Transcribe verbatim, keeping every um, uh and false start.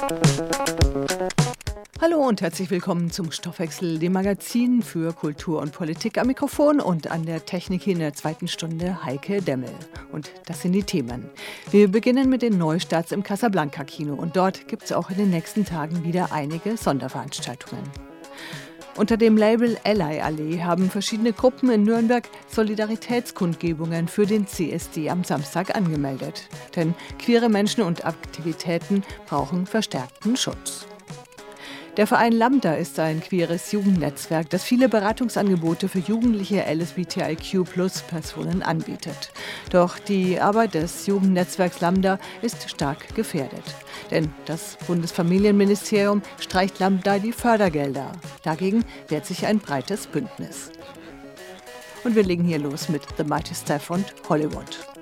Hallo und herzlich willkommen zum Stoffwechsel, dem Magazin für Kultur und Politik. Am Mikrofon und an der Technik hier in der zweiten Stunde Heike Demmel. Und das sind die Themen. Wir beginnen mit den Neustarts im Casablanca-Kino und dort gibt es auch in den nächsten Tagen wieder einige Sonderveranstaltungen. Unter dem Label Ally Allee haben verschiedene Gruppen in Nürnberg Solidaritätskundgebungen für den C S D am Samstag angemeldet. Denn queere Menschen und Aktivitäten brauchen verstärkten Schutz. Der Verein Lambda ist ein queeres Jugendnetzwerk, das viele Beratungsangebote für jugendliche L G B T I Q Plus Personen anbietet. Doch die Arbeit des Jugendnetzwerks Lambda ist stark gefährdet. Denn das Bundesfamilienministerium streicht Lambda die Fördergelder. Dagegen wehrt sich ein breites Bündnis. Und wir legen hier los mit The Mighty Staff und Hollywood.